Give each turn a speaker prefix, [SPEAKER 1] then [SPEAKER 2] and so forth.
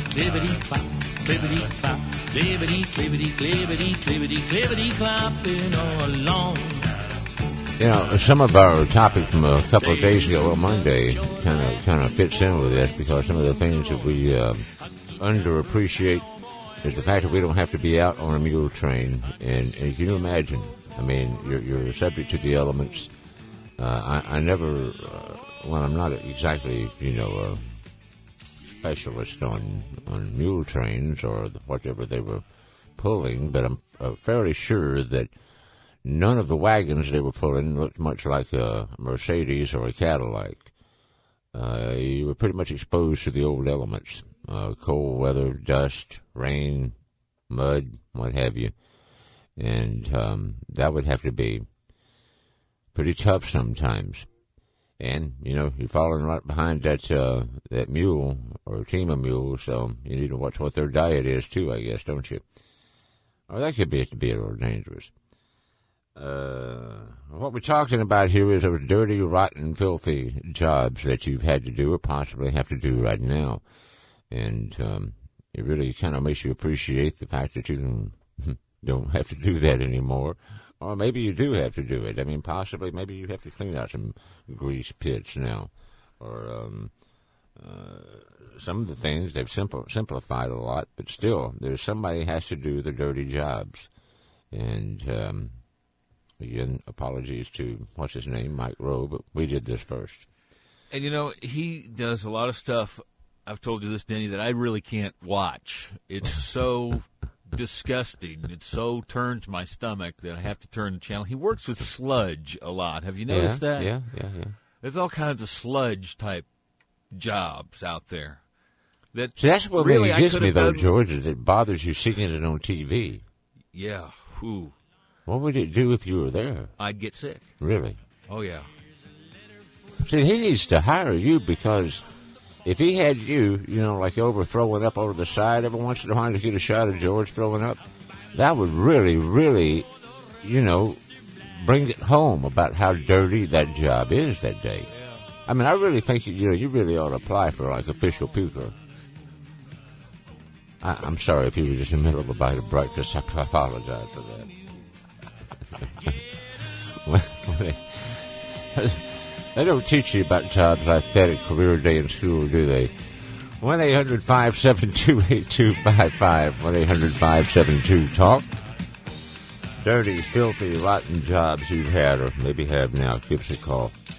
[SPEAKER 1] Clibbity-clop, clibbity-clop, clibbity, clibbity, clibbity, clibbity, clopping all along.
[SPEAKER 2] You know, some of our topic from a couple of days ago on Monday kind of fits in with this, because some of the things that we underappreciate is the fact that we don't have to be out on a mule train. And can you imagine? I mean, you're subject to the elements. I never, well, I'm not exactly, a specialist on mule trains or whatever they were pulling, but I'm fairly sure that none of the wagons they were pulling looked much like a Mercedes or a Cadillac. You were pretty much exposed to the old elements, cold weather, dust, rain, mud, what have you. And that would have to be pretty tough sometimes. And, you're falling right behind that mule or team of mules, so you need to watch what their diet is too, I guess, don't you? Or that could be a little dangerous. What we're talking about here is those dirty, rotten, filthy jobs that you've had to do or possibly have to do right now. And it really kind of makes you appreciate the fact that you don't have to do that anymore. Or maybe you do have to do it. I mean, possibly, maybe you have to clean out some grease pits now. Or some of the things, they've simplified a lot, but still, there's somebody has to do the dirty jobs. And, again, apologies to, what's his name, Mike Rowe, but we did this first.
[SPEAKER 3] And, he does a lot of stuff, I've told you this, Denny, that I really can't watch. It's so disgusting. It so turns my stomach that I have to turn the channel. He works with sludge a lot. Have you noticed that?
[SPEAKER 2] Yeah.
[SPEAKER 3] There's all kinds of sludge-type jobs out there.
[SPEAKER 2] See, that's what really gets me, though, George, is it bothers you seeing it on TV.
[SPEAKER 3] Yeah. Ooh.
[SPEAKER 2] What would it do if you were there?
[SPEAKER 3] I'd get sick.
[SPEAKER 2] Really?
[SPEAKER 3] Oh, yeah.
[SPEAKER 2] See, he needs to hire you, because if he had you, like over throwing up over the side every once in a while to get a shot of George throwing up, that would really, really, bring it home about how dirty that job is that day. Yeah. I mean, I really think, you really ought to apply for, like, official puker. I'm sorry if you were just in the middle of a bite of breakfast. I apologize for that. They don't teach you about jobs like that at Career Day in school, do they? 1-800-572-8255. 1-800-572-TALK. Dirty, filthy, rotten jobs you've had or maybe have now. Give us a call.